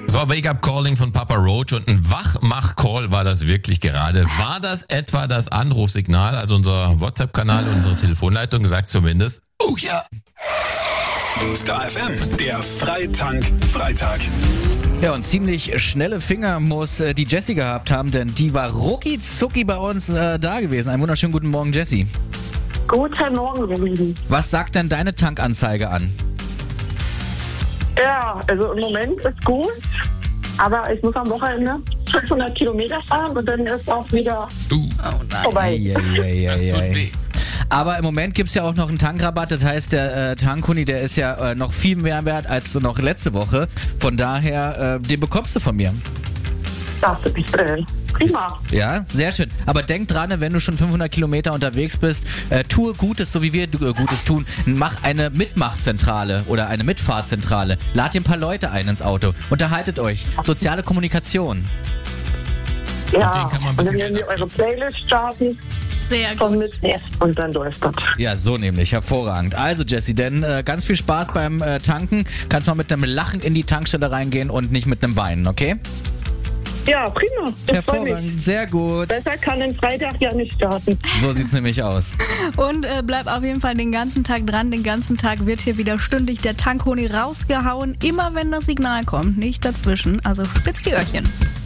So, Wake-up-Calling von Papa Roach und ein Wachmach-Call war das wirklich gerade. War das etwa das Anrufsignal? Also unser WhatsApp-Kanal, unsere Telefonleitung sagt zumindest, oh ja. Star FM, der Freitank-Freitag. Ja, und ziemlich schnelle Finger muss die Jessie gehabt haben, denn die war rucki-zucki bei uns da gewesen. Einen wunderschönen guten Morgen, Jessie. Guten Morgen, ihr Lieben. Was sagt denn deine Tankanzeige an? Ja, also im Moment ist gut, aber ich muss am Wochenende 500 Kilometer fahren und dann ist auch wieder vorbei. Das tut weh. Aber im Moment gibt's ja auch noch einen Tankrabatt, das heißt, der Tankkuni, der ist ja noch viel mehr wert als noch letzte Woche. Von daher, den bekommst du von mir. Das ist prima. Ja, sehr schön. Aber denk dran, wenn du schon 500 Kilometer unterwegs bist, tue Gutes, so wie wir Gutes tun. Mach eine Mitmachzentrale oder eine Mitfahrzentrale. Lad dir ein paar Leute ein ins Auto. Unterhaltet euch. Soziale Kommunikation. Ja, den kann man ein und bisschen dann werden wir Geld eure Playlist starten Sehr von gut. mit und dann läuft das. Ja, so nämlich. Hervorragend. Also, Jessie, denn ganz viel Spaß beim Tanken. Kannst mal mit einem Lachen in die Tankstelle reingehen und nicht mit einem Weinen, okay? Ja, prima. Ich freue mich. Hervorragend. Sehr gut. Besser kann ein Freitag ja nicht starten. So sieht's nämlich aus. Und bleib auf jeden Fall den ganzen Tag dran. Den ganzen Tag wird hier wieder stündlich der Tankkuni rausgehauen. Immer wenn das Signal kommt, nicht dazwischen. Also spitz die Öhrchen.